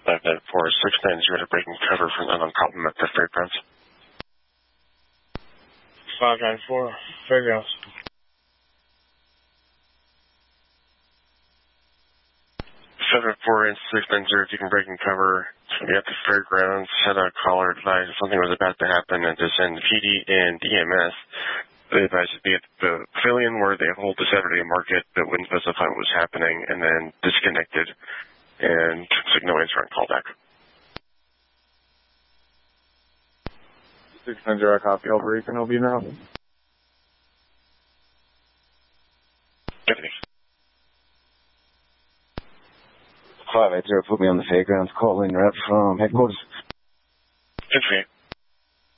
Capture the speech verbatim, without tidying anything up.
five nine four six nine zero to breaking cover from unknown problem at the fairgrounds. five nine four, fairgrounds. seven four and six nine zero, if you can break and cover at the fairgrounds, had a caller advise something was about to happen and to send P D and E M S. They advised to be at the pavilion where they hold the Saturday market, but wouldn't specify what was happening, and then disconnected and took no answer on callback. six nine zero, copy over. You can help you now. Deputy. five eight zero, put me on the fairgrounds. Calling rep from headquarters. Entry.